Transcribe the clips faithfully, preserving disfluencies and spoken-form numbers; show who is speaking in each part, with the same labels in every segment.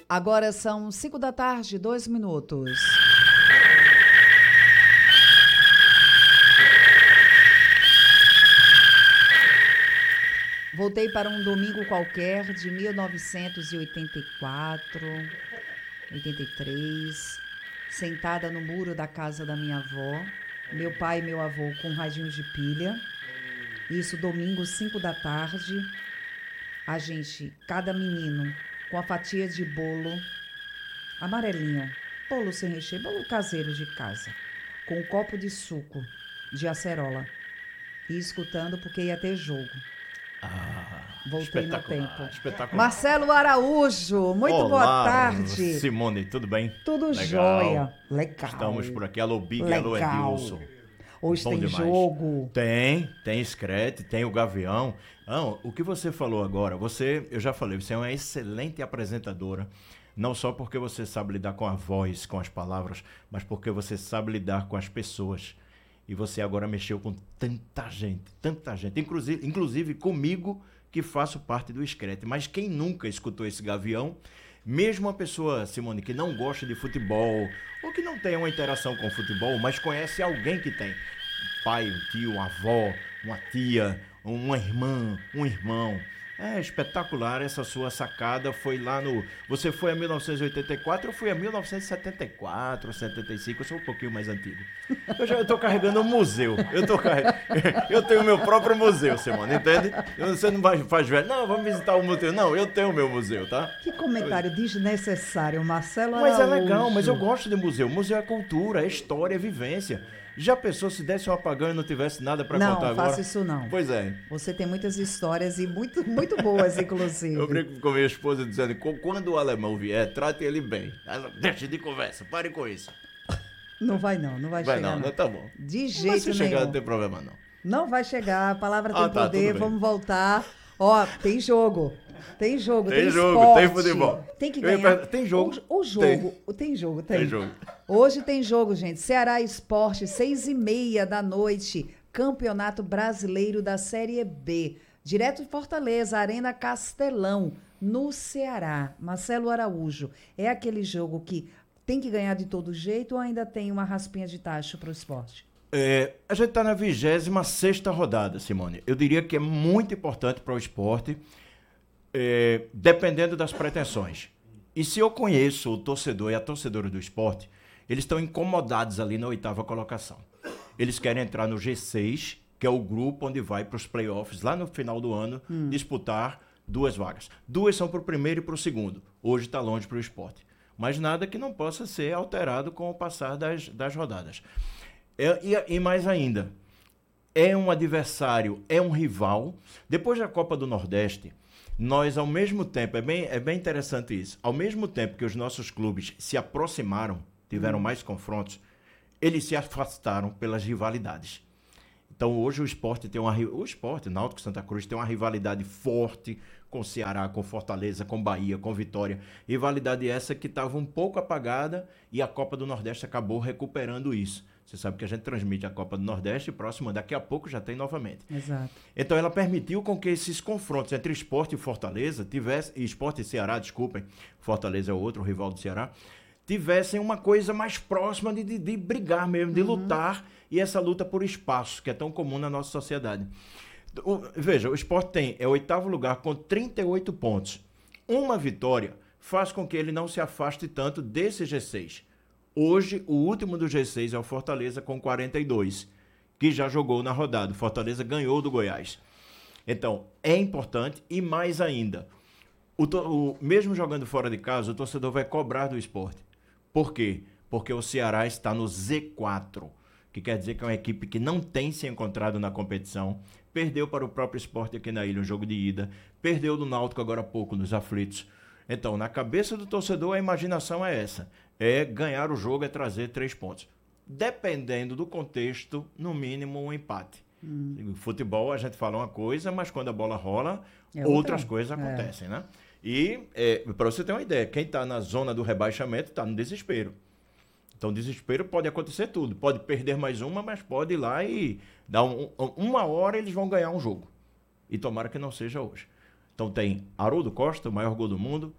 Speaker 1: Agora são cinco da tarde, dois minutos. Voltei para um domingo qualquer de mil novecentos e oitenta e quatro, oitenta e três, sentada no muro da casa da minha avó, meu pai e meu avô com radinhos de pilha. Isso domingo, cinco da tarde. A gente, cada menino, com a fatia de bolo amarelinho, bolo sem recheio, bolo caseiro de casa, com um copo de suco de acerola e escutando porque ia ter jogo.
Speaker 2: Ah,
Speaker 1: Voltei no tempo.
Speaker 2: Espetacular.
Speaker 1: Marcelo Araújo, muito
Speaker 2: Olá,
Speaker 1: boa tarde.
Speaker 2: Simone, tudo bem?
Speaker 1: Tudo
Speaker 2: Legal.
Speaker 1: jóia. Legal.
Speaker 2: Estamos por aqui. Alô, Big,
Speaker 1: Legal.
Speaker 2: alô, Edilson.
Speaker 1: Hoje
Speaker 2: Bom
Speaker 1: tem
Speaker 2: demais.
Speaker 1: jogo.
Speaker 2: Tem, tem Screte, tem o Gavião. Não, o que você falou agora, você, eu já falei, você é uma excelente apresentadora. Não só porque você sabe lidar com a voz, com as palavras, mas porque você sabe lidar com as pessoas. E você agora mexeu com tanta gente, tanta gente, inclusive, inclusive comigo, que faço parte do Screte. Mas quem nunca escutou esse Gavião, mesmo uma pessoa, Simone, que não gosta de futebol, ou que não tem uma interação com o futebol, mas conhece alguém que tem, um pai, um tio, uma avó, uma tia, uma irmã, um irmão. É espetacular essa sua sacada. Foi lá no... Você foi a mil novecentos e oitenta e quatro, eu fui a mil novecentos e setenta e quatro, setenta e cinco, eu sou um pouquinho mais antigo. Eu já estou carregando um museu. Eu, tô carreg... eu tenho meu próprio museu, Simone, entende? Você não vai, faz velho. Não, vamos visitar o museu. Não, eu tenho o meu museu, tá?
Speaker 1: Que comentário desnecessário, Marcelo
Speaker 2: Mas
Speaker 1: Araújo.
Speaker 2: é legal, mas eu gosto de museu. Museu é cultura, é história, é vivência. Já pensou se desse um apagão e não tivesse nada para contar agora?
Speaker 1: Não, faça isso não.
Speaker 2: Pois é.
Speaker 1: Você tem muitas histórias e muito, muito boas, inclusive.
Speaker 2: Eu brinco com minha esposa dizendo que quando o alemão vier, trate ele bem. Ela, deixa de conversa, pare com isso.
Speaker 1: Não vai não, não vai,
Speaker 2: Vai
Speaker 1: chegar
Speaker 2: não,
Speaker 1: não.
Speaker 2: não, tá bom.
Speaker 1: De jeito
Speaker 2: Mas se
Speaker 1: nenhum.
Speaker 2: chegar, não tem problema não.
Speaker 1: Não vai chegar, a palavra tem
Speaker 2: Ah, tá,
Speaker 1: poder,
Speaker 2: tudo bem.
Speaker 1: vamos voltar. Ó, tem jogo. Tem jogo, tem,
Speaker 2: Tem jogo,
Speaker 1: esporte.
Speaker 2: tem futebol.
Speaker 1: Tem que
Speaker 2: Eu ia
Speaker 1: ganhar.
Speaker 2: perguntar, tem jogo?
Speaker 1: O, o jogo, tem. tem jogo, tem.
Speaker 2: Tem jogo.
Speaker 1: Hoje tem jogo, gente. Ceará Esporte, seis e meia da noite. Campeonato Brasileiro da Série B. Direto de Fortaleza, Arena Castelão, no Ceará. Marcelo Araújo, é aquele jogo que tem que ganhar de todo jeito ou ainda tem uma raspinha de tacho para o esporte?
Speaker 2: É, a gente está na vigésima sexta rodada, Simone. Eu diria que é muito importante para o esporte, é, dependendo das pretensões. E se eu conheço o torcedor e a torcedora do esporte, eles estão incomodados ali na oitava colocação. Eles querem entrar no G seis, que é o grupo onde vai para os playoffs, lá no final do ano, hum. disputar duas vagas. Duas são para o primeiro e para o segundo. Hoje está longe para o esporte. Mas nada que não possa ser alterado com o passar das, das rodadas. É, e, e mais ainda, é um adversário, é um rival. Depois da Copa do Nordeste, nós ao mesmo tempo, é bem, é bem interessante isso, ao mesmo tempo que os nossos clubes se aproximaram, tiveram hum. mais confrontos, eles se afastaram pelas rivalidades. Então hoje o esporte tem uma... O esporte, Náutico Santa Cruz, tem uma rivalidade forte com o Ceará, com Fortaleza, com Bahia, com Vitória. Rivalidade essa que estava um pouco apagada e a Copa do Nordeste acabou recuperando isso. Você sabe que a gente transmite a Copa do Nordeste e próxima, daqui a pouco já tem novamente.
Speaker 1: Exato.
Speaker 2: Então ela permitiu com que esses confrontos entre Esporte e Fortaleza, tivesse, Esporte e Ceará, desculpem, Fortaleza é o outro rival do Ceará, tivessem uma coisa mais próxima de, de, de brigar mesmo, de uhum. lutar, e essa luta por espaço, que é tão comum na nossa sociedade. O, veja, o Sport tem, é o oitavo lugar com trinta e oito pontos. Uma vitória faz com que ele não se afaste tanto desse G seis. Hoje, o último do G seis é o Fortaleza com quarenta e dois, que já jogou na rodada. O Fortaleza ganhou do Goiás. Então, é importante, e mais ainda, o, o, mesmo jogando fora de casa, o torcedor vai cobrar do Sport. Por quê? Porque o Ceará está no Z quatro, que quer dizer que é uma equipe que não tem se encontrado na competição, perdeu para o próprio Sport aqui na ilha, um jogo de ida, perdeu do Náutico agora há pouco, nos aflitos. Então, na cabeça do torcedor, a imaginação é essa, é ganhar o jogo, é trazer três pontos. Dependendo do contexto, no mínimo um empate. Hum. Futebol, a gente fala uma coisa, mas quando a bola rola, é outras outra. coisas acontecem, é. né? E, é, para você ter uma ideia, quem está na zona do rebaixamento está no desespero. Então, desespero pode acontecer tudo. Pode perder mais uma, mas pode ir lá e dar um, uma hora eles vão ganhar um jogo. E tomara que não seja hoje. Então, tem Haroldo Costa, o maior gol do mundo,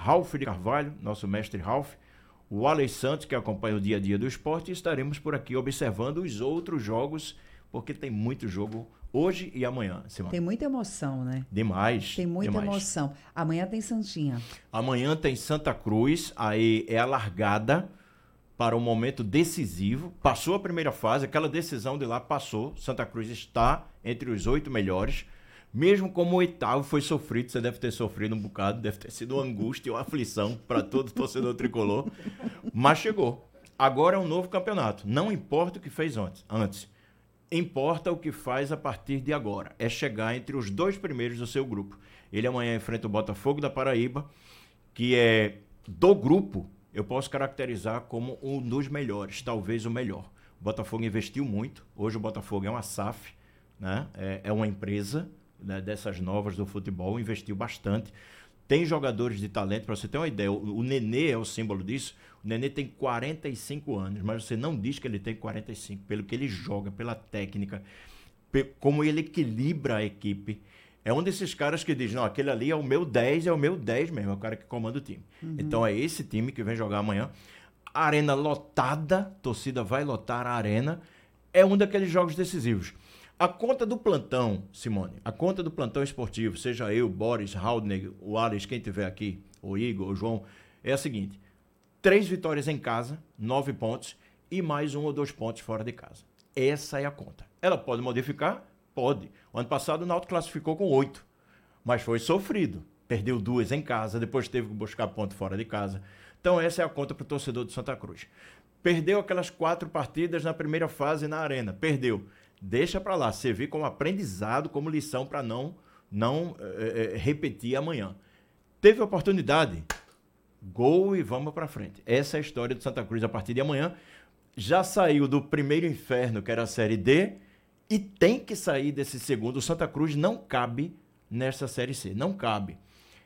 Speaker 2: Ralf de Carvalho, nosso mestre Ralf, o Alex Santos, que acompanha o dia a dia do esporte, e estaremos por aqui observando os outros jogos, porque tem muito jogo hoje e amanhã, Simone.
Speaker 1: Tem muita emoção, né?
Speaker 2: Demais.
Speaker 1: Tem muita
Speaker 2: demais.
Speaker 1: emoção. Amanhã tem Santinha.
Speaker 2: Amanhã tem Santa Cruz, aí é a largada para um momento decisivo. Passou a primeira fase, aquela decisão de lá passou. Santa Cruz está entre os oito melhores. Mesmo como o oitavo foi sofrido, você deve ter sofrido um bocado, deve ter sido uma angústia, uma aflição para todo torcedor tricolor. Mas chegou. Agora é um novo campeonato. Não importa o que fez antes. antes. Importa o que faz a partir de agora. É chegar entre os dois primeiros do seu grupo. Ele amanhã enfrenta o Botafogo da Paraíba, que é do grupo, eu posso caracterizar como um dos melhores, talvez o melhor. O Botafogo investiu muito. Hoje o Botafogo é uma S A F, né? é, é uma empresa, né, dessas novas do futebol, investiu bastante. Tem jogadores de talento, para você ter uma ideia, o, o Nenê é o símbolo disso. O Nenê tem quarenta e cinco anos, mas você não diz que ele tem quarenta e cinco, pelo que ele joga, pela técnica, pe- como ele equilibra a equipe. É um desses caras que diz, não, aquele ali é o meu dez, é o meu dez mesmo, é o cara que comanda o time. Uhum. Então é esse time que vem jogar amanhã. Arena lotada, torcida vai lotar a arena. É um daqueles jogos decisivos. A conta do plantão, Simone, a conta do plantão esportivo, seja eu, Boris, Haldner, o Alex, quem tiver aqui, o Igor, o João, é a seguinte: três vitórias em casa, nove pontos, e mais um ou dois pontos fora de casa. Essa é a conta. Ela pode modificar? Pode. O ano passado o Náutico classificou com oito, mas foi sofrido. Perdeu duas em casa, depois teve que buscar ponto fora de casa. Então essa é a conta para o torcedor de Santa Cruz. Perdeu aquelas quatro partidas na primeira fase na arena. Perdeu. Deixa para lá, servir como aprendizado, como lição para não, não é, é, repetir amanhã. Teve oportunidade? Gol e vamos para frente. Essa é a história do Santa Cruz a partir de amanhã. Já saiu do primeiro inferno, que era a Série D, e tem que sair desse segundo. O Santa Cruz não cabe nessa Série C, não cabe.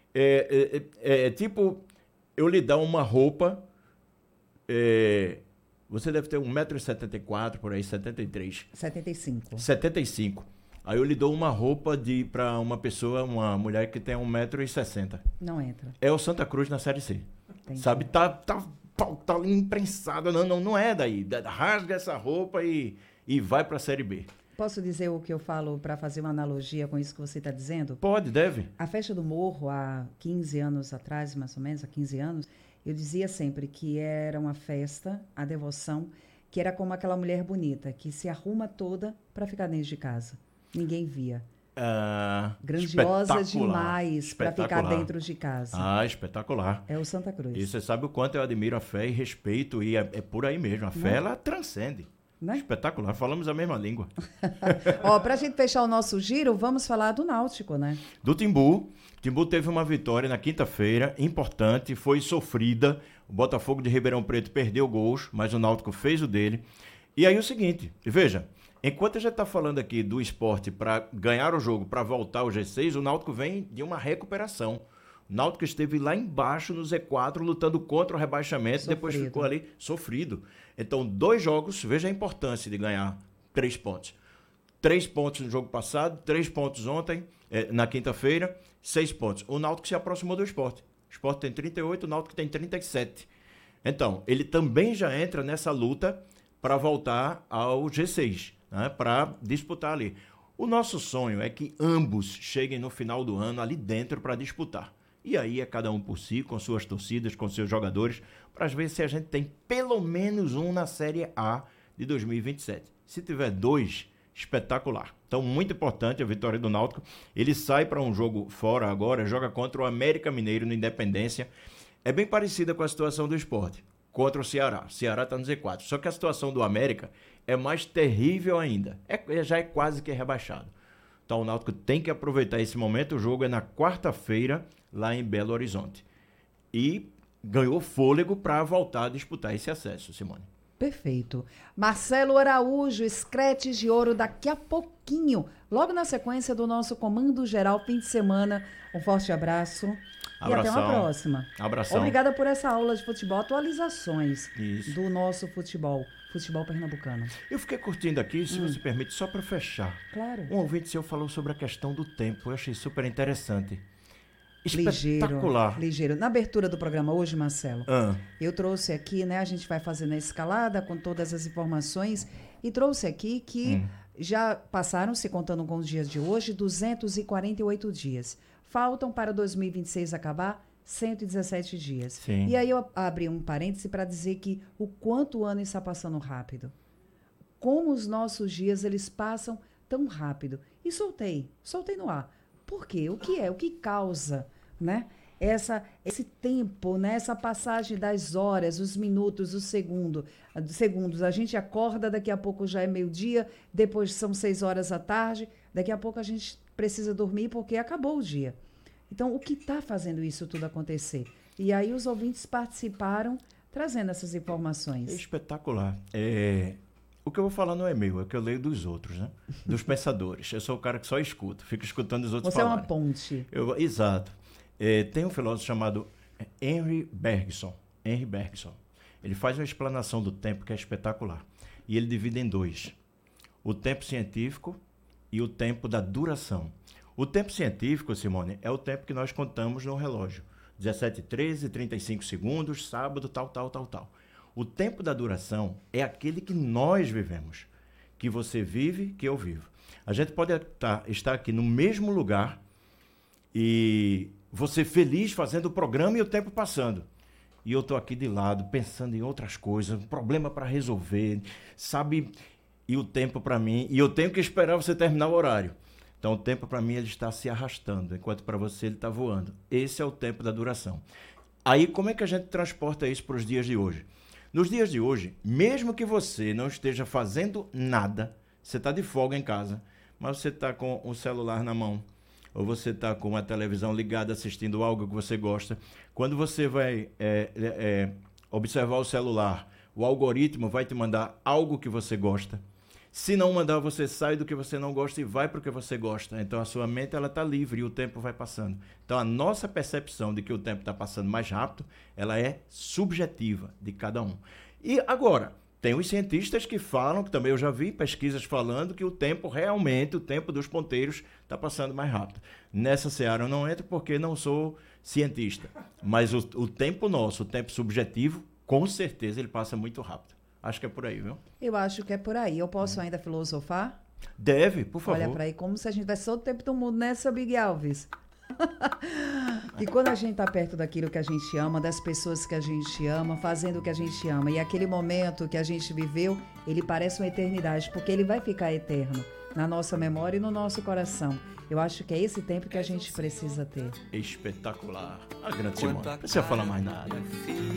Speaker 2: É, é, é, é tipo eu lhe dar uma roupa... É, você deve ter um metro e setenta e quatro, por aí, setenta e três.
Speaker 1: setenta e cinco.
Speaker 2: setenta e cinco. Aí eu lhe dou uma roupa de para uma pessoa, uma mulher que tem um metro e sessenta.
Speaker 1: Não entra.
Speaker 2: É o Santa Cruz na Série C.
Speaker 1: Entendi.
Speaker 2: Sabe? Tá, tá, tá ali imprensado. Não, não, não é daí. Rasga essa roupa e, e vai para a Série B.
Speaker 1: Posso dizer o que eu falo para fazer uma analogia com isso que você está dizendo?
Speaker 2: Pode, deve.
Speaker 1: A Festa do Morro, há quinze anos atrás, mais ou menos, há quinze anos, eu dizia sempre que era uma festa, a devoção, que era como aquela mulher bonita, que se arruma toda para ficar dentro de casa. Ninguém via.
Speaker 2: Ah,
Speaker 1: grandiosa demais para ficar dentro de casa.
Speaker 2: Ah, espetacular.
Speaker 1: É o Santa Cruz.
Speaker 2: E você sabe o quanto eu admiro a fé e respeito, e é, é por aí mesmo. A fé,
Speaker 1: Não.
Speaker 2: ela transcende.
Speaker 1: Né?
Speaker 2: Espetacular. Falamos a mesma língua.
Speaker 1: Ó, pra gente fechar o nosso giro, vamos falar do Náutico, né?
Speaker 2: Do Timbu. O Timbu teve uma vitória na quinta-feira, importante, foi sofrida. O Botafogo de Ribeirão Preto perdeu gols, mas o Náutico fez o dele. E aí o seguinte, veja, enquanto a gente está falando aqui do esporte para ganhar o jogo, para voltar ao G seis, o Náutico vem de uma recuperação. O Náutico esteve lá embaixo no Z quatro, lutando contra o rebaixamento,
Speaker 1: Sofrido.
Speaker 2: Depois ficou ali sofrido. Então, dois jogos, veja a importância de ganhar três pontos. Três pontos no jogo passado, três pontos ontem, eh, na quinta-feira, seis pontos. O Náutico se aproximou do esporte. O esporte tem trinta e oito, o Náutico tem trinta e sete. Então, ele também já entra nessa luta para voltar ao G seis, né, para disputar ali. O nosso sonho é que ambos cheguem no final do ano ali dentro para disputar. E aí é cada um por si, com suas torcidas, com seus jogadores, para ver se a gente tem pelo menos um na Série A de dois mil e vinte e sete. Se tiver dois, espetacular. Então, muito importante a vitória do Náutico. Ele sai para um jogo fora agora, joga contra o América Mineiro no Independência. É bem parecida com a situação do Sport, contra o Ceará. O Ceará está no Z quatro. Só que a situação do América é mais terrível ainda. É, já é quase que rebaixado. Então, o Náutico tem que aproveitar esse momento. O jogo é na quarta-feira, lá em Belo Horizonte. E ganhou fôlego para voltar a disputar esse acesso, Simone.
Speaker 1: Perfeito. Marcelo Araújo, Scretes de Ouro, daqui a pouquinho, logo na sequência do nosso Comando Geral Fim de Semana. Um forte abraço.
Speaker 2: Abração.
Speaker 1: E até uma próxima.
Speaker 2: Abração.
Speaker 1: Obrigada por essa aula de futebol, atualizações
Speaker 2: Isso.
Speaker 1: do nosso futebol, futebol pernambucano.
Speaker 2: Eu fiquei curtindo aqui, se
Speaker 1: Hum.
Speaker 2: você permite, só para fechar.
Speaker 1: Claro.
Speaker 2: Um ouvinte seu falou sobre a questão do tempo, eu achei super interessante. Espetacular.
Speaker 1: Ligeiro, ligeiro. Na abertura do programa hoje, Marcelo,
Speaker 2: Ah.
Speaker 1: eu trouxe aqui, né? A gente vai fazendo a escalada com todas as informações e trouxe aqui que
Speaker 2: Hum.
Speaker 1: já passaram, se contando com os dias de hoje, duzentos e quarenta e oito dias. Faltam para dois mil e vinte e seis acabar cento e dezessete dias.
Speaker 2: Sim.
Speaker 1: E aí eu abri um parêntese para dizer que o quanto o ano está passando rápido. Como os nossos dias, eles passam tão rápido. E soltei, soltei no ar. Por quê? O que é? O que causa, né? Essa, esse tempo, né? Essa passagem das horas, os minutos, os segundo, segundos. A gente acorda, daqui a pouco já é meio-dia, depois são seis horas da tarde, daqui a pouco a gente precisa dormir porque acabou o dia. Então, o que está fazendo isso tudo acontecer? E aí os ouvintes participaram, trazendo essas informações.
Speaker 2: Espetacular. É, o que eu vou falar não é meu, é o que eu leio dos outros, né? Dos pensadores. Eu sou o cara que só escuta, fico escutando os outros
Speaker 1: Você
Speaker 2: falarem.
Speaker 1: é uma ponte.
Speaker 2: Eu, exato. É, tem um filósofo chamado Henry Bergson. Henry Bergson. Ele faz uma explanação do tempo que é espetacular. E ele divide em dois. O tempo científico e o tempo da duração. O tempo científico, Simone, é o tempo que nós contamos no relógio. dezessete, treze, trinta e cinco segundos, sábado, tal, tal, tal, tal. O tempo da duração é aquele que nós vivemos. Que você vive, que eu vivo. A gente pode estar, estar aqui no mesmo lugar e você feliz fazendo o programa e o tempo passando. E eu estou aqui de lado, pensando em outras coisas, um problema para resolver, sabe? E o tempo para mim... E eu tenho que esperar você terminar o horário. Então, o tempo para mim ele está se arrastando, enquanto para você ele está voando. Esse é o tempo da duração. Aí, como é que a gente transporta isso para os dias de hoje? Nos dias de hoje, mesmo que você não esteja fazendo nada, você está de folga em casa, mas você está com o celular na mão, ou você está com a televisão ligada assistindo algo que você gosta. Quando você vai é, é, observar o celular, o algoritmo vai te mandar algo que você gosta. Se não mandar, você sai do que você não gosta e vai para o que você gosta. Então, a sua mente ela está livre e o tempo vai passando. Então, a nossa percepção de que o tempo está passando mais rápido, ela é subjetiva de cada um. E agora, tem os cientistas que falam, que também eu já vi pesquisas falando, que o tempo realmente, o tempo dos ponteiros, está passando mais rápido. Nessa seara eu não entro porque não sou cientista. Mas o, o tempo nosso, o tempo subjetivo, com certeza ele passa muito rápido. Acho que é por aí, viu?
Speaker 1: Eu acho que é por aí. Eu posso ainda filosofar?
Speaker 2: Deve, por favor.
Speaker 1: Olha para aí, como se a gente tivesse todo o tempo do mundo, né, seu Big Alves? E quando a gente está perto daquilo que a gente ama, das pessoas que a gente ama, fazendo o que a gente ama, e aquele momento que a gente viveu, ele parece uma eternidade, porque ele vai ficar eterno na nossa memória e no nosso coração. Eu acho que é esse tempo que a gente precisa ter.
Speaker 2: Espetacular. A grande Simone. Não precisa falar mais nada.